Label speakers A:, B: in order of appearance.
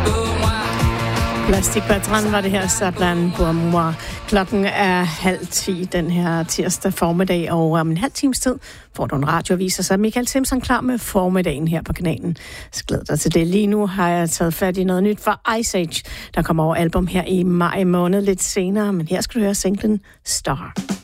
A: Plastik Bertrand var det her, Sablan pour moi. Klokken er 9:30 den her tirsdag formiddag, og om en halv times tid får du en radioavis, og så er Michael Simpson klar med formiddagen her på kanalen. Så glæder dig til det. Lige nu har jeg taget fat i noget nyt fra Ice Age. Der kommer over album her i maj måned lidt senere, men her skal du høre singlen Star.